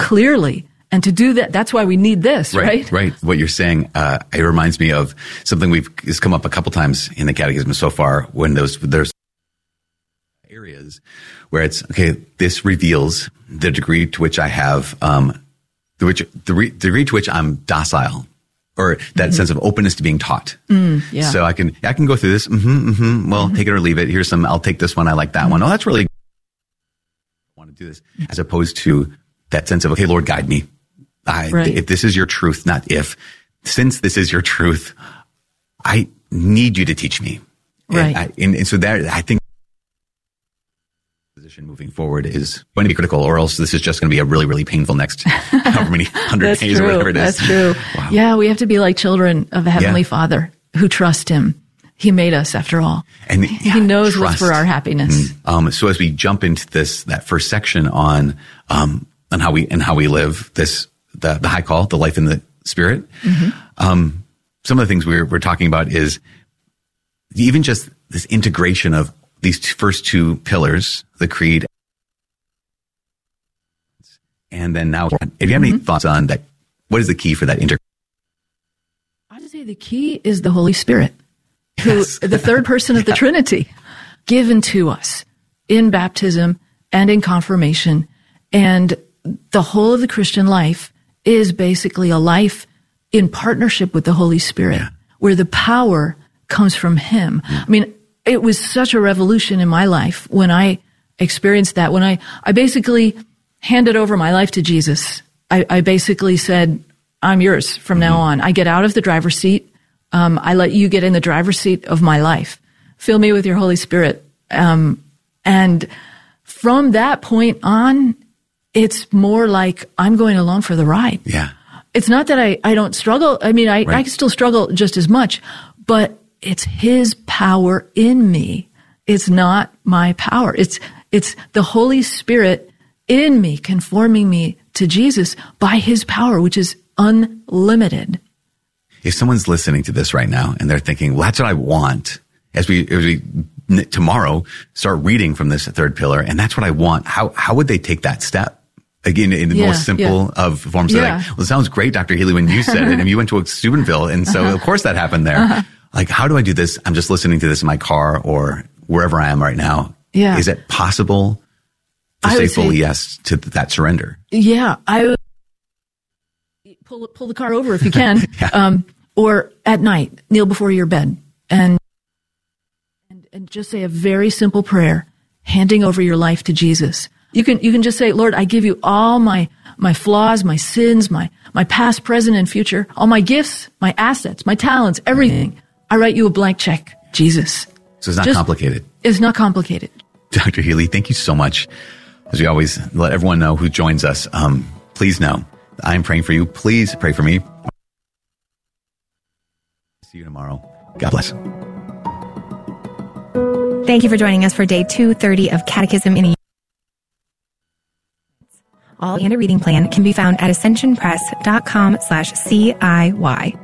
clearly. And to do that, that's why we need this, right? Right. What you're saying, it reminds me of something has come up a couple times in the Catechism so far, when there's areas where it's, okay, this reveals the degree to which I have, the degree to which I'm docile, or that sense of openness to being taught. Yeah. So I can go through this. Well, take it or leave it. Here's I'll take this one. I like that one. Oh, that's really, I want to do this, as opposed to that sense of, okay, Lord, guide me. If this is your truth, since this is your truth, I need you to teach me. Right. And so there, I think position moving forward is going to be critical, or else this is just going to be a really, really painful next however many 100 days or whatever it is. That's true. Wow. Yeah, we have to be like children of a Heavenly Father who trust Him. He made us, after all. And He knows what's for our happiness. So as we jump into that first section on how we live this, the high call, the life in the Spirit. Some of the things we're talking about is even just this integration of these first two pillars, the creed, and then now, if you have any thoughts on that, what is the key for that integration? I would say the key is the Holy Spirit, who the third person of the Trinity, given to us in baptism and in confirmation, and the whole of the Christian life is basically a life in partnership with the Holy Spirit, where the power comes from Him. I mean, it was such a revolution in my life when I experienced that, when I basically handed over my life to Jesus. I basically said, I'm yours from now on. I get out of the driver's seat. I let you get in the driver's seat of my life. Fill me with your Holy Spirit. And from that point on, it's more like I'm going along for the ride. Yeah. It's not that I don't struggle. I mean, I can still struggle just as much, but it's His power in me. It's not my power. It's the Holy Spirit in me, conforming me to Jesus by His power, which is unlimited. If someone's listening to this right now and they're thinking, well, that's what I want, as we tomorrow start reading from this third pillar, and that's what I want, how would they take that step? Again, in the most simple of forms. So like, well, it sounds great, Dr. Healy, when you said it, and you went to Steubenville, and so of course that happened there. Like, how do I do this? I'm just listening to this in my car or wherever I am right now. Yeah. Is it possible to say fully yes to that surrender? Yeah. I would pull the car over if you can. Or at night, kneel before your bed and just say a very simple prayer, handing over your life to Jesus. You can just say, Lord, I give you all my flaws, my sins, my past, present, and future, all my gifts, my assets, my talents, everything. I write you a blank check, Jesus. So it's not complicated. It's not complicated. Dr. Healy, thank you so much. As we always let everyone know who joins us, please know I am praying for you. Please pray for me. See you tomorrow. God bless. Thank you for joining us for day 230 of Catechism in a Year. All and a reading plan can be found at ascensionpress.com/CIY.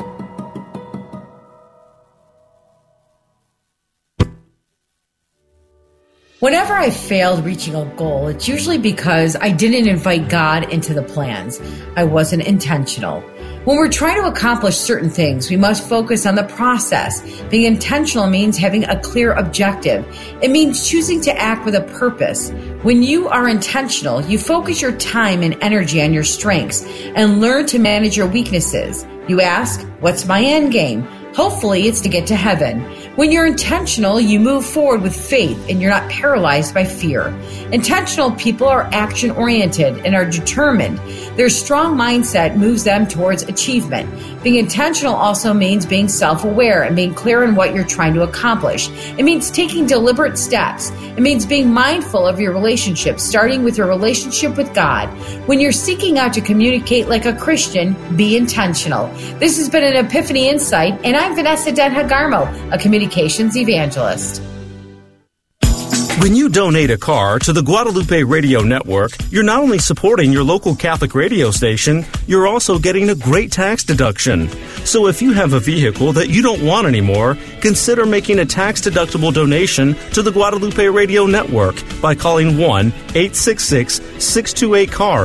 Whenever I failed reaching a goal, it's usually because I didn't invite God into the plans. I wasn't intentional. When we're trying to accomplish certain things, we must focus on the process. Being intentional means having a clear objective. It means choosing to act with a purpose. When you are intentional, you focus your time and energy on your strengths and learn to manage your weaknesses. You ask, what's my end game? Hopefully, it's to get to heaven. When you're intentional, you move forward with faith and you're not paralyzed by fear. Intentional people are action-oriented and are determined. Their strong mindset moves them towards achievement. Being intentional also means being self-aware and being clear on what you're trying to accomplish. It means taking deliberate steps. It means being mindful of your relationships, starting with your relationship with God. When you're seeking out to communicate like a Christian, be intentional. This has been an Epiphany Insight, and I'm Vanessa Denha-Garmo, a communications evangelist. When you donate a car to the Guadalupe Radio Network, you're not only supporting your local Catholic radio station, you're also getting a great tax deduction. So if you have a vehicle that you don't want anymore, consider making a tax-deductible donation to the Guadalupe Radio Network by calling 1-866-628-CARS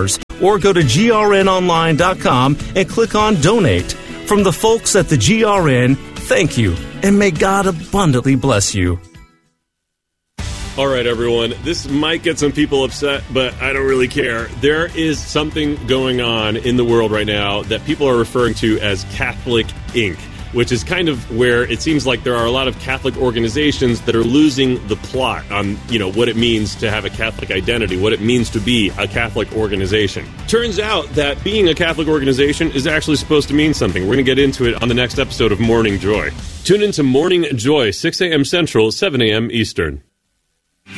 or go to grnonline.com and click on Donate. From the folks at the GRN, thank you, and may God abundantly bless you. All right, everyone, this might get some people upset, but I don't really care. There is something going on in the world right now that people are referring to as Catholic Inc., which is kind of where it seems like there are a lot of Catholic organizations that are losing the plot on, what it means to have a Catholic identity, what it means to be a Catholic organization. Turns out that being a Catholic organization is actually supposed to mean something. We're going to get into it on the next episode of Morning Joy. Tune into Morning Joy, 6 a.m. Central, 7 a.m. Eastern.